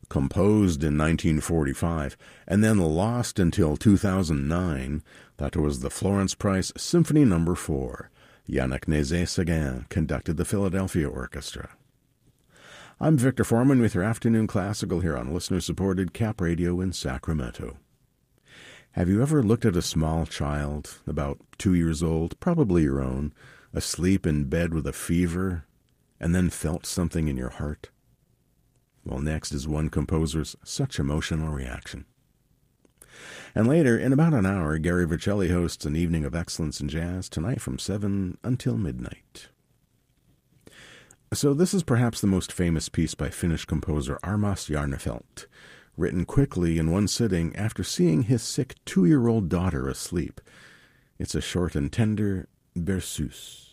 Composed in 1945 and then lost until 2009, that was the Florence Price Symphony No. 4. Yannick Nézet-Séguin conducted the Philadelphia Orchestra. I'm Victor Foreman with your Afternoon Classical here on listener-supported Cap Radio in Sacramento. Have you ever looked at a small child, about 2 years old, probably your own, asleep in bed with a fever, and then felt something in your heart? Well, next is one composer's such emotional reaction. And later, in about an hour, Gary Vercelli hosts an evening of excellence in jazz, tonight from 7 until midnight. So this is perhaps the most famous piece by Finnish composer Armas Jarnefelt, written quickly in one sitting after seeing his sick 2-year-old daughter asleep. It's a short and tender Berceuse.